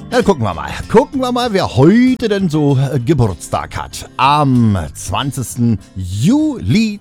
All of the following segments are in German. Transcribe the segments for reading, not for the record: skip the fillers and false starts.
Dann gucken wir mal. Wer heute denn so Geburtstag hat. Am 20. Juli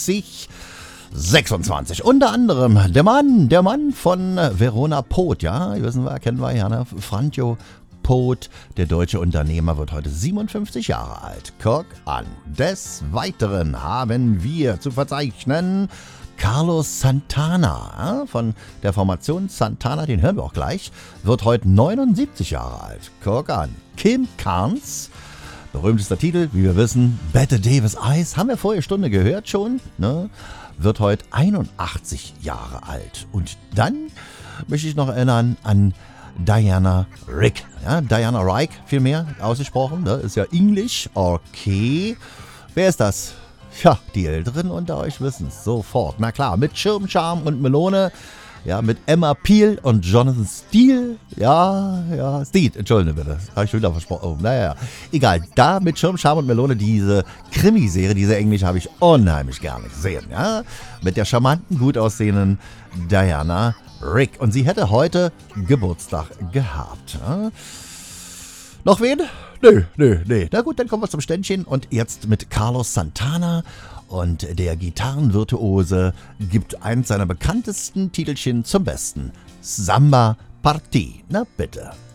2026. Unter anderem der Mann von Verona Poth, ja, kennen wir ja, ne? Franjo Poth, der deutsche Unternehmer, wird heute 57 Jahre alt. Guck an. Des Weiteren haben wir zu verzeichnen Carlos Santana, von der Formation Santana, den hören wir auch gleich, wird heute 79 Jahre alt. Guck an. Kim Carnes, berühmtester Titel, wie wir wissen, Bette Davis Eyes, haben wir vorige Stunde gehört schon, ne? Wird heute 81 Jahre alt. Und dann möchte ich noch erinnern an Diana Rick. Ja, Diana Rick, vielmehr ausgesprochen, ne? Ist ja Englisch, okay. Wer ist das? Ja, die Älteren unter euch wissen es sofort. Na klar, mit Schirm, Charme und Melone. Ja, mit Emma Peel und Jonathan Steele. Ja, Steele, entschuldige bitte. Habe ich schon wieder versprochen. Oh, naja, egal. Da mit Schirm, Charme und Melone, diese Krimiserie, diese Englisch, habe ich unheimlich gerne gesehen. Ja, mit der charmanten, gut aussehenden Diana Rick. Und sie hätte heute Geburtstag gehabt. Ja. Noch wen? Nö. Na gut, dann kommen wir zum Ständchen und jetzt mit Carlos Santana. Und der Gitarrenvirtuose gibt eins seiner bekanntesten Titelchen zum Besten. Samba Party. Na bitte.